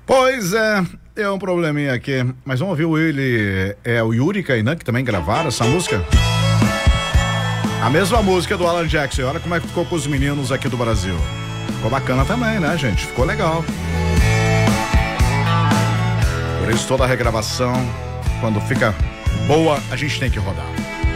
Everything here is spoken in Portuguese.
Pois é um probleminha aqui, mas vamos ouvir o Yuri e Kainan, que também gravaram essa música. A mesma música do Alan Jackson, olha como é que ficou com os meninos aqui do Brasil. Ficou bacana também, né, gente? Ficou legal. Por isso toda a regravação, quando fica boa, a gente tem que rodar.